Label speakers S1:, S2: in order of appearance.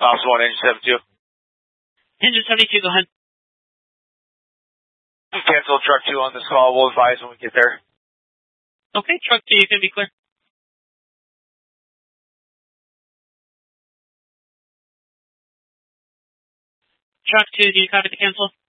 S1: Officer 1, Engine 72.
S2: Engine 72, go ahead.
S1: Cancel truck 2 on this call. We'll advise when we get there.
S2: Okay, truck 2, you can be clear. Truck 2, do you copy the cancel?